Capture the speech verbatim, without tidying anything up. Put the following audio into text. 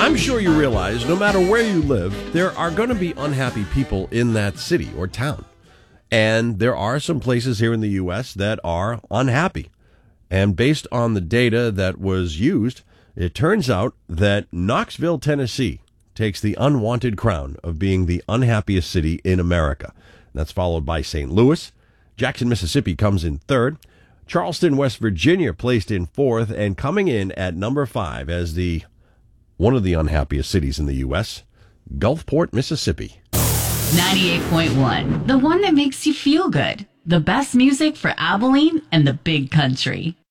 I'm sure you realize no matter where you live, there are going to be unhappy people in that city or town. And there are some places here in the U S that are unhappy. And based on the data that was used, it turns out that Knoxville, Tennessee takes the unwanted crown of being the unhappiest city in America. That's followed by Saint Louis. Jackson, Mississippi comes in third. Charleston, West Virginia placed in fourth, and coming in at number five as the one of the unhappiest cities in the U S, Gulfport, Mississippi. ninety-eight point one, the one that makes you feel good. The best music for Abilene and the Big Country.